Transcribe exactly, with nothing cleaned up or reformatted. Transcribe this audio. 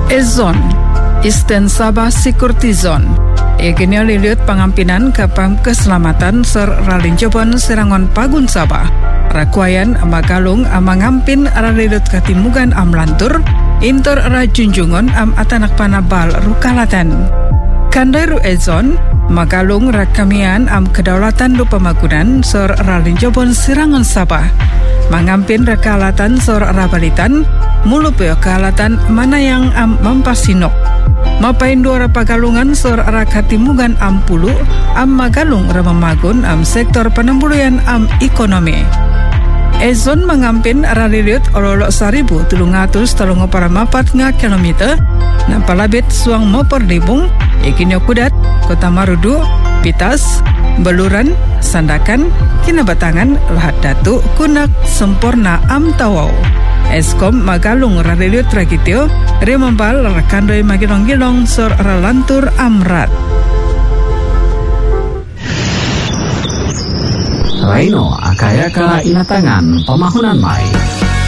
Ezon Eastern Sabah Security Zone Egenya liliut pangampinan kapam keselamatan ser ralinjobon serangon pagun Sabah Rakuayan magalung amangampin ralilut katimugan am lantur intor rajunjungon am atanak panabal rukalatan Kandairu Ezon magalung rakamian am kedaulatan du pemagunan ser ralinjobon serangon Sabah Mangampin rekalatan sor rabalitan mulupe kalatan mana yang am mampasinok mapain dua pagalungan sor rakatimugan am pulu am magalung ramamagun am sektor penembuluyan am ekonomi Ezon mengampin ralilut ololok saribu tulung atus talung paramapat nga kilometer nampalabit suang mopor libung ikinyo kudat kota Marudu Pitas Beluran Sandakan Kinabatangan Lahat Datu Kunak Sempurna Am Tawau Eskom magalung ralilut ragitio remambal rakandoi magilong-gilong sor ralantur amrat Raino akayaka inatangan pamahunan mai